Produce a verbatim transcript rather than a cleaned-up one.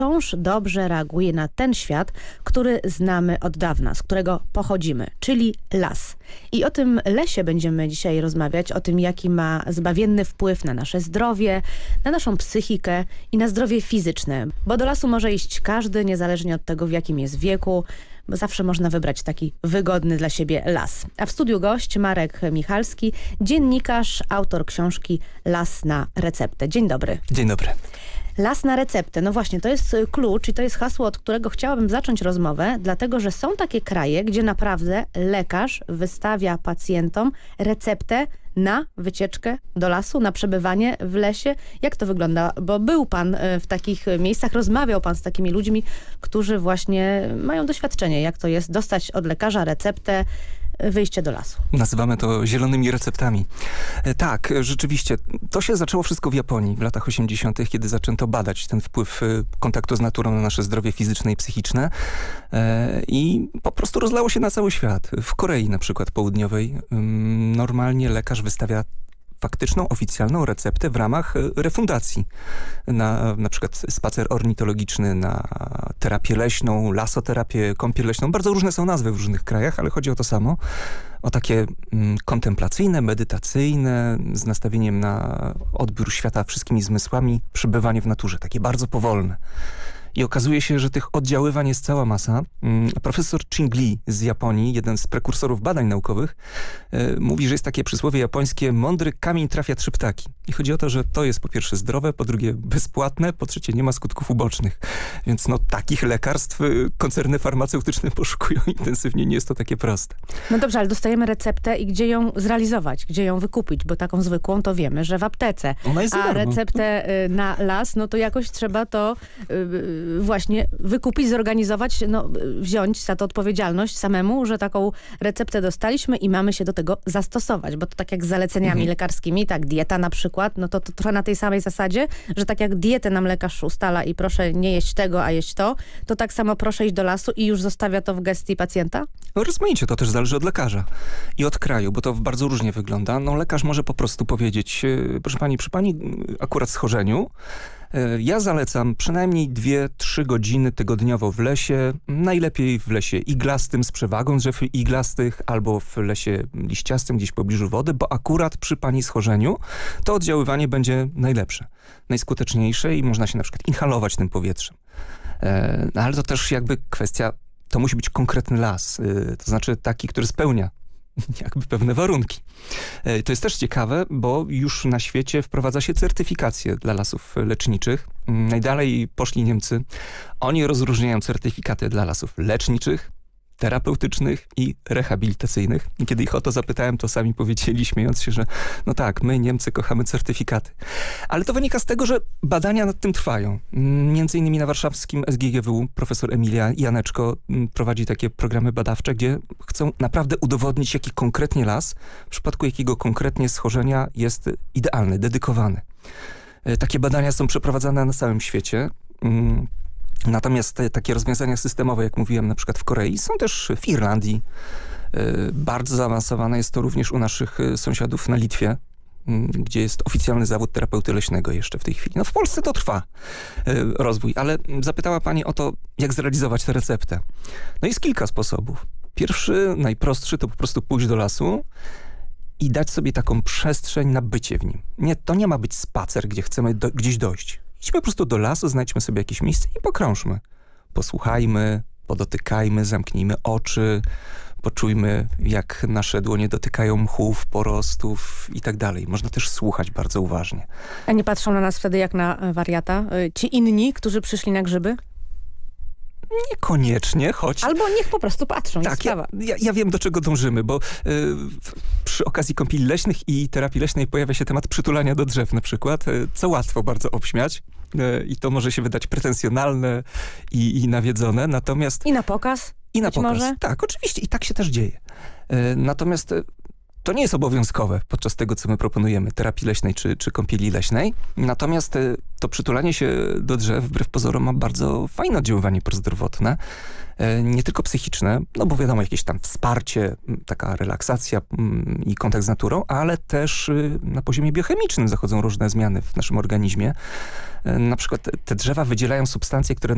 Wąż dobrze reaguje na ten świat, który znamy od dawna, z którego pochodzimy, czyli las. I o tym lesie będziemy dzisiaj rozmawiać, o tym, jaki ma zbawienny wpływ na nasze zdrowie, na naszą psychikę i na zdrowie fizyczne. Bo do lasu może iść każdy, niezależnie od tego, w jakim jest wieku, bo zawsze można wybrać taki wygodny dla siebie las. A w studiu gość Marek Michalski, dziennikarz, autor książki Las na receptę. Dzień dobry. Dzień dobry. Las na receptę. No właśnie, to jest klucz i to jest hasło, od którego chciałabym zacząć rozmowę, dlatego że są takie kraje, gdzie naprawdę lekarz wystawia pacjentom receptę na wycieczkę do lasu, na przebywanie w lesie. Jak to wygląda? Bo był pan w takich miejscach, rozmawiał pan z takimi ludźmi, którzy właśnie mają doświadczenie, jak to jest dostać od lekarza receptę, wyjście do lasu. Nazywamy to zielonymi receptami. E, tak, rzeczywiście. To się zaczęło wszystko w Japonii w latach osiemdziesiątych, kiedy zaczęto badać ten wpływ e, kontaktu z naturą na nasze zdrowie fizyczne i psychiczne. E, I po prostu rozlało się na cały świat. W Korei na przykład południowej ym, normalnie lekarz wystawia faktyczną, oficjalną receptę w ramach refundacji. Na, na przykład spacer ornitologiczny, na terapię leśną, lasoterapię, kąpiel leśną. Bardzo różne są nazwy w różnych krajach, ale chodzi o to samo. O takie mm, kontemplacyjne, medytacyjne, z nastawieniem na odbiór świata wszystkimi zmysłami, przebywanie w naturze. Takie bardzo powolne. I okazuje się, że tych oddziaływań jest cała masa. Profesor Ching Li z Japonii, jeden z prekursorów badań naukowych, yy, mówi, że jest takie przysłowie japońskie: mądry kamień trafia trzy ptaki. I chodzi o to, że to jest po pierwsze zdrowe, po drugie bezpłatne, po trzecie nie ma skutków ubocznych. Więc no takich lekarstw koncerny farmaceutyczne poszukują intensywnie. Nie jest to takie proste. No dobrze, ale dostajemy receptę i gdzie ją zrealizować? Gdzie ją wykupić? Bo taką zwykłą to wiemy, że w aptece. Ona jest A receptę na las, no to jakoś trzeba to Yy, właśnie wykupić, zorganizować, no, wziąć za to odpowiedzialność samemu, że taką receptę dostaliśmy i mamy się do tego zastosować, bo to tak jak z zaleceniami mhm. lekarskimi, tak, dieta na przykład, no to, to trochę na tej samej zasadzie, że tak jak dietę nam lekarz ustala i proszę nie jeść tego, a jeść to, to tak samo proszę iść do lasu i już zostawia to w gestii pacjenta? No rozmaicie, to też zależy od lekarza i od kraju, bo to bardzo różnie wygląda. No lekarz może po prostu powiedzieć: proszę pani, przy pani akurat schorzeniu ja zalecam przynajmniej dwie trzy godziny tygodniowo w lesie, najlepiej w lesie iglastym z przewagą drzew iglastych albo w lesie liściastym gdzieś w pobliżu wody, bo akurat przy pani schorzeniu to oddziaływanie będzie najlepsze, najskuteczniejsze i można się na przykład inhalować tym powietrzem. E, ale to też jakby kwestia, to musi być konkretny las, e, to znaczy taki, który spełnia jakby pewne warunki. To jest też ciekawe, bo już na świecie wprowadza się certyfikacje dla lasów leczniczych. Najdalej poszli Niemcy. Oni rozróżniają certyfikaty dla lasów leczniczych, terapeutycznych i rehabilitacyjnych. I kiedy ich o to zapytałem, to sami powiedzieli, śmiejąc się, że no tak, my Niemcy kochamy certyfikaty. Ale to wynika z tego, że badania nad tym trwają. Między innymi na warszawskim S G G W U profesor Emilia Janeczko prowadzi takie programy badawcze, gdzie chcą naprawdę udowodnić, jaki konkretnie las, w przypadku jakiego konkretnie schorzenia jest idealny, dedykowany. Takie badania są przeprowadzane na całym świecie. Natomiast te, takie rozwiązania systemowe, jak mówiłem, na przykład w Korei, są też w Irlandii. Bardzo zaawansowane jest to również u naszych sąsiadów na Litwie, gdzie jest oficjalny zawód terapeuty leśnego jeszcze w tej chwili. No w Polsce to trwa rozwój, ale zapytała pani o to, jak zrealizować tę receptę. No jest kilka sposobów. Pierwszy, najprostszy, to po prostu pójść do lasu i dać sobie taką przestrzeń na bycie w nim. Nie, to nie ma być spacer, gdzie chcemy do, gdzieś dojść. Idźmy po prostu do lasu, znajdźmy sobie jakieś miejsce i pokrążmy. Posłuchajmy, podotykajmy, zamknijmy oczy, poczujmy, jak nasze dłonie dotykają mchów, porostów i tak dalej. Można też słuchać bardzo uważnie. A nie patrzą na nas wtedy jak na wariata? Ci inni, którzy przyszli na grzyby? Niekoniecznie, choć... Albo niech po prostu patrzą. Tak, ja, ja, ja wiem, do czego dążymy, bo y, w, przy okazji kąpieli leśnych i terapii leśnej pojawia się temat przytulania do drzew na przykład, y, co łatwo bardzo obśmiać. Y, I to może się wydać pretensjonalne i, i nawiedzone, natomiast... I na pokaz? I na być pokaz. Może? Tak, oczywiście. I tak się też dzieje. Y, natomiast... Y, To nie jest obowiązkowe podczas tego, co my proponujemy, terapii leśnej czy, czy kąpieli leśnej. Natomiast to przytulanie się do drzew, wbrew pozorom, ma bardzo fajne oddziaływanie prozdrowotne. Nie tylko psychiczne, no bo wiadomo, jakieś tam wsparcie, taka relaksacja i kontakt z naturą, ale też na poziomie biochemicznym zachodzą różne zmiany w naszym organizmie. Na przykład te drzewa wydzielają substancje, które